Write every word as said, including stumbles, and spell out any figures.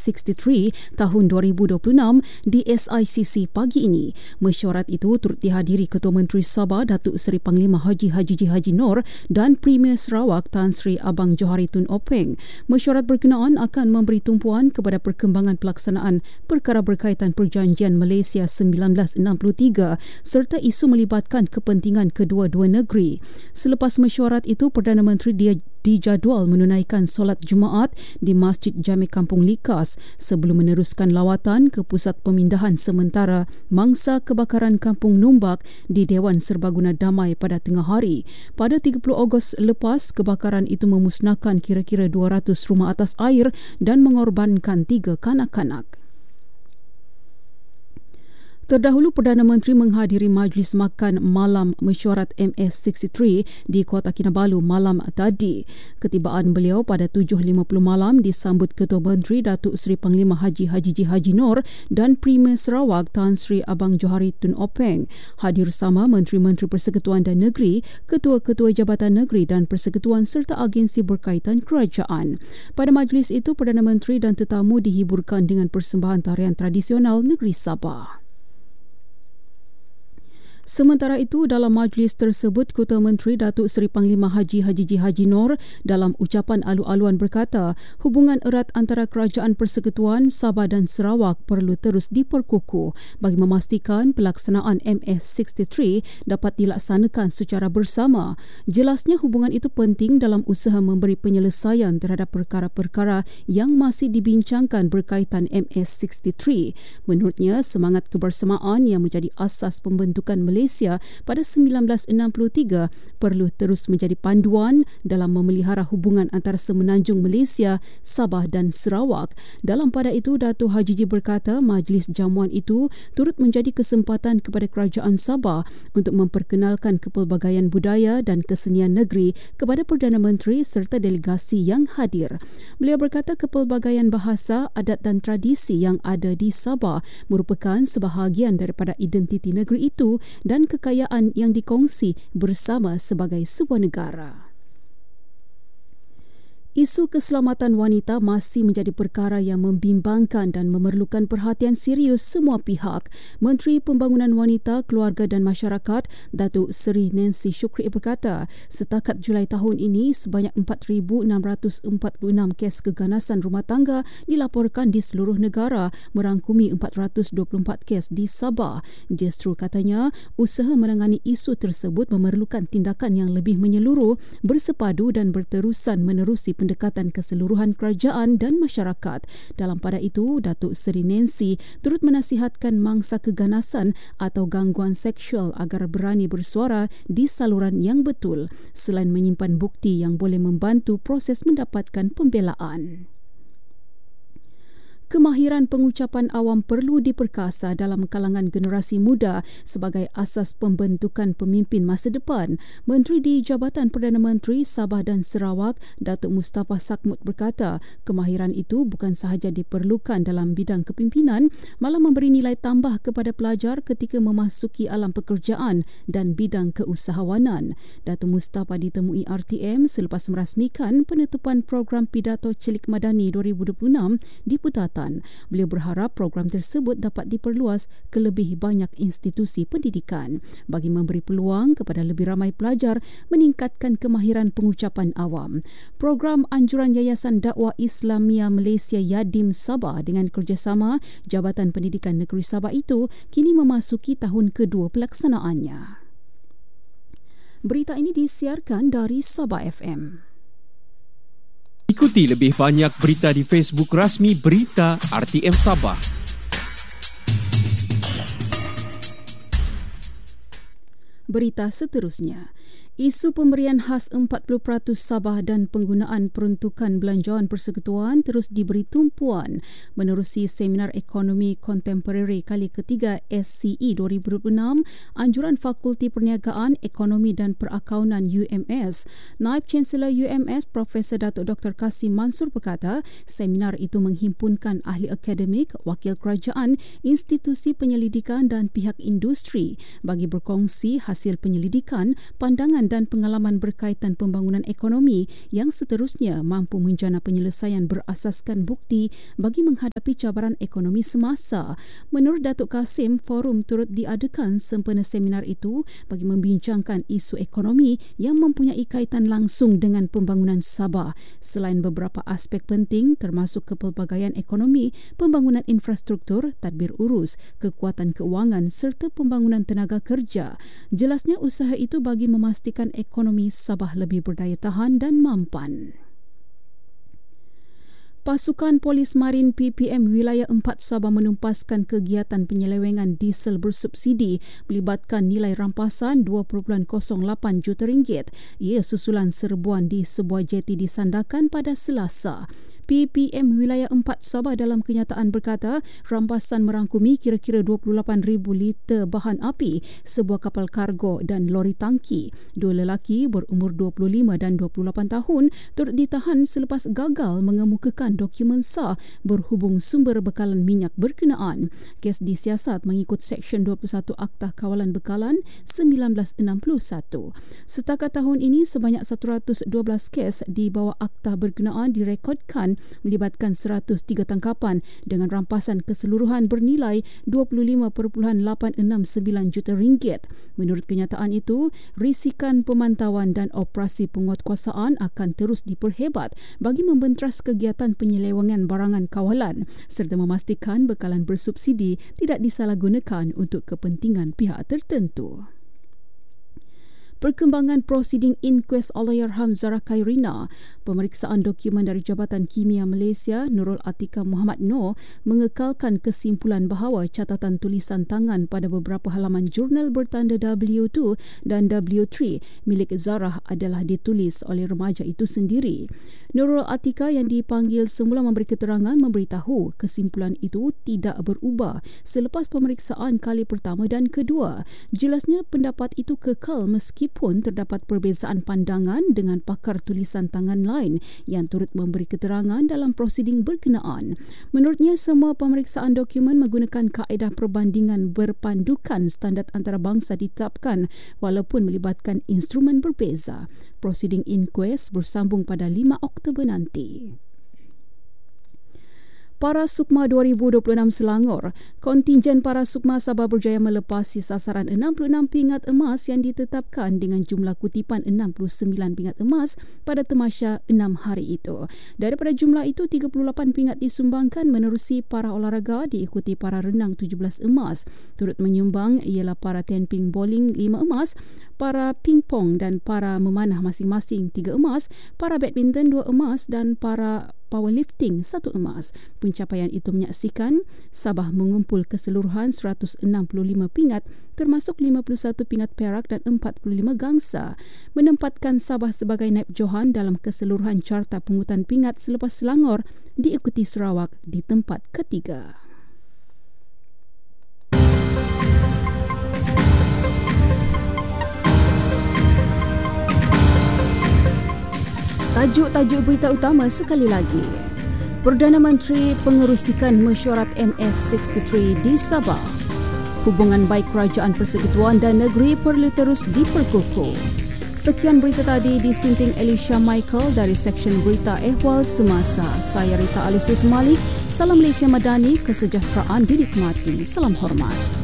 S enam tiga tahun dua ribu dua puluh enam di S I C C pagi ini. Mesyuarat itu turut dihadiri Ketua Menteri Sabah Datuk Seri Panglima Haji Haji Haji Noor dan Premier Sarawak Tan Sri Abang Johari Tun Openg. Mesyuarat berkenaan akan memberi tumpuan kepada perkembangan pelaksanaan perkara berkaitan Perjanjian Malaysia seribu sembilan ratus enam puluh tiga serta isu melibatkan kepentingan kedua-dua negeri. Selepas mesyuarat itu, Perdana Menteri dia dijadual menunaikan solat Jumaat di Masjid Jami Kampung Likas sebelum meneruskan lawatan ke Pusat Pemindahan Sementara Mangsa Kebakaran Kampung Numbak di Dewan Serbaguna Damai pada tengah hari. Pada tiga puluh Ogos lepas, kebakaran itu memusnahkan kira-kira dua ratus rumah atas air dan mengorbankan tiga kanak-kanak. Terdahulu, Perdana Menteri menghadiri majlis makan malam mesyuarat M S enam tiga di Kota Kinabalu malam tadi. Ketibaan beliau pada tujuh lima puluh malam disambut Ketua Menteri Datuk Seri Panglima Haji Haji Haji Noor dan Premier Sarawak Tan Sri Abang Johari Tun Openg. Hadir sama Menteri-Menteri Persekutuan dan Negeri, Ketua-Ketua Jabatan Negeri dan Persekutuan serta agensi berkaitan kerajaan. Pada majlis itu, Perdana Menteri dan tetamu dihiburkan dengan persembahan tarian tradisional negeri Sabah. Sementara itu, dalam majlis tersebut, Ketua Menteri Datuk Seri Panglima Haji Haji Haji Noor dalam ucapan alu-aluan berkata, hubungan erat antara Kerajaan Persekutuan Sabah dan Sarawak perlu terus diperkukuh bagi memastikan pelaksanaan M S enam tiga dapat dilaksanakan secara bersama. Jelasnya, hubungan itu penting dalam usaha memberi penyelesaian terhadap perkara-perkara yang masih dibincangkan berkaitan M S enam tiga. Menurutnya, semangat kebersamaan yang menjadi asas pembentukan Malaysia Malaysia pada seribu sembilan ratus enam puluh tiga perlu terus menjadi panduan dalam memelihara hubungan antara semenanjung Malaysia, Sabah dan Sarawak. Dalam pada itu, Datuk Haji berkata majlis jamuan itu turut menjadi kesempatan kepada Kerajaan Sabah untuk memperkenalkan kepelbagaian budaya dan kesenian negeri kepada Perdana Menteri serta delegasi yang hadir. Beliau berkata kepelbagaian bahasa, adat dan tradisi yang ada di Sabah merupakan sebahagian daripada identiti negeri itu dan kekayaan yang dikongsi bersama sebagai sebuah negara. Isu keselamatan wanita masih menjadi perkara yang membimbangkan dan memerlukan perhatian serius semua pihak. Menteri Pembangunan Wanita, Keluarga dan Masyarakat, Datuk Seri Nancy Shukri berkata, setakat Julai tahun ini, sebanyak empat ribu enam ratus empat puluh enam kes keganasan rumah tangga dilaporkan di seluruh negara, merangkumi empat ratus dua puluh empat kes di Sabah. Justru katanya, usaha menangani isu tersebut memerlukan tindakan yang lebih menyeluruh, bersepadu dan berterusan menerusi pendekatan keseluruhan kerajaan dan masyarakat. Dalam pada itu, Datuk Seri Nancy turut menasihatkan mangsa keganasan atau gangguan seksual agar berani bersuara di saluran yang betul, selain menyimpan bukti yang boleh membantu proses mendapatkan pembelaan. Kemahiran pengucapan awam perlu diperkasa dalam kalangan generasi muda sebagai asas pembentukan pemimpin masa depan. Menteri di Jabatan Perdana Menteri Sabah dan Sarawak, Datuk Mustafa Sakmut berkata, kemahiran itu bukan sahaja diperlukan dalam bidang kepimpinan, malah memberi nilai tambah kepada pelajar ketika memasuki alam pekerjaan dan bidang keusahawanan. Datuk Mustafa ditemui R T M selepas merasmikan penutupan program Pidato Celik Madani dua ribu dua puluh enam di Putatan. Beliau berharap program tersebut dapat diperluas ke lebih banyak institusi pendidikan bagi memberi peluang kepada lebih ramai pelajar meningkatkan kemahiran pengucapan awam. Program anjuran Yayasan Dakwah Islamia Malaysia Yadim Sabah dengan kerjasama Jabatan Pendidikan Negeri Sabah itu kini memasuki tahun kedua pelaksanaannya. Berita ini disiarkan dari Sabah F M. Ikuti lebih banyak berita di Facebook rasmi Berita R T M Sabah. Berita seterusnya. Isu pemberian khas empat puluh peratus Sabah dan penggunaan peruntukan belanjawan persekutuan terus diberi tumpuan menerusi Seminar Ekonomi Kontemporari kali ketiga S C E dua ribu dua puluh enam, Anjuran Fakulti Perniagaan, Ekonomi dan Perakaunan U M S. Naib Chancellor U M S Profesor Datuk Doktor Kasim Mansur berkata, seminar itu menghimpunkan ahli akademik, wakil kerajaan, institusi penyelidikan dan pihak industri bagi berkongsi hasil penyelidikan, pandangan kemahiran dan pengalaman berkaitan pembangunan ekonomi yang seterusnya mampu menjana penyelesaian berasaskan bukti bagi menghadapi cabaran ekonomi semasa. Menurut Datuk Kasim, forum turut diadakan sempena seminar itu bagi membincangkan isu ekonomi yang mempunyai kaitan langsung dengan pembangunan Sabah. Selain beberapa aspek penting termasuk kepelbagaian ekonomi, pembangunan infrastruktur, tadbir urus, kekuatan keuangan serta pembangunan tenaga kerja. Jelasnya usaha itu bagi memastikan ekonomi Sabah lebih berdaya tahan dan mampan. Pasukan Polis Marin P P M Wilayah empat Sabah menumpaskan kegiatan penyelewengan diesel bersubsidi melibatkan nilai rampasan dua perpuluhan kosong lapan juta ringgit. Ia susulan serbuan di sebuah jeti di Sandakan pada Selasa. P P M Wilayah empat Sabah dalam kenyataan berkata rampasan merangkumi kira-kira dua puluh lapan ribu liter bahan api, sebuah kapal kargo dan lori tangki. Dua lelaki berumur dua puluh lima dan dua puluh lapan tahun turut ditahan selepas gagal mengemukakan dokumen sah berhubung sumber bekalan minyak berkenaan. Kes disiasat mengikut Seksyen dua puluh satu Akta Kawalan Bekalan seribu sembilan ratus enam puluh satu. Setakat tahun ini sebanyak satu ratus dua belas kes di bawah akta berkenaan direkodkan melibatkan seratus tiga tangkapan dengan rampasan keseluruhan bernilai dua puluh lima perpuluhan lapan enam sembilan juta ringgit. Menurut kenyataan itu, risikan pemantauan dan operasi penguatkuasaan akan terus diperhebat bagi membentras kegiatan penyelewengan barangan kawalan serta memastikan bekalan bersubsidi tidak disalahgunakan untuk kepentingan pihak tertentu. Perkembangan prosiding inquest Allahyarham Zara Khairina, pemeriksaan dokumen dari Jabatan Kimia Malaysia Nurul Atika Muhammad Noor mengekalkan kesimpulan bahawa catatan tulisan tangan pada beberapa halaman jurnal bertanda W dua dan W tiga milik Zara adalah ditulis oleh remaja itu sendiri. Nurul Atika yang dipanggil semula memberi keterangan memberitahu kesimpulan itu tidak berubah selepas pemeriksaan kali pertama dan kedua. Jelasnya pendapat itu kekal meski pun terdapat perbezaan pandangan dengan pakar tulisan tangan lain yang turut memberi keterangan dalam prosiding berkenaan. Menurutnya, semua pemeriksaan dokumen menggunakan kaedah perbandingan berpandukan standard antarabangsa ditetapkan walaupun melibatkan instrumen berbeza. Prosiding inquest bersambung pada lima Oktober nanti. Para Sukma dua ribu dua puluh enam Selangor, kontingen para Sukma Sabah berjaya melepasi sasaran enam puluh enam pingat emas yang ditetapkan dengan jumlah kutipan enam puluh sembilan pingat emas pada temasya enam hari itu. Daripada jumlah itu, tiga puluh lapan pingat disumbangkan menerusi para olahraga diikuti para renang tujuh belas emas. Turut menyumbang ialah para tenping bowling lima emas, para pingpong dan para memanah masing-masing tiga emas, para badminton dua emas dan para powerlifting satu emas. Pencapaian itu menyaksikan Sabah mengumpul keseluruhan seratus enam puluh lima pingat termasuk lima puluh satu pingat perak dan empat puluh lima gangsa, menempatkan Sabah sebagai naib johan dalam keseluruhan carta pungutan pingat selepas Selangor diikuti Sarawak di tempat ketiga. Tajuk-tajuk berita utama sekali lagi. Perdana Menteri pengerusikan mesyuarat M S enam puluh tiga di Sabah. Hubungan baik kerajaan persekutuan dan negeri perlu terus diperkukuh. Sekian berita tadi disunting Elisha Michael dari Seksyen Berita Ehwal Semasa. Saya Rita Alusius Malik. Salam Malaysia Madani, kesejahteraan dinikmati. Salam hormat.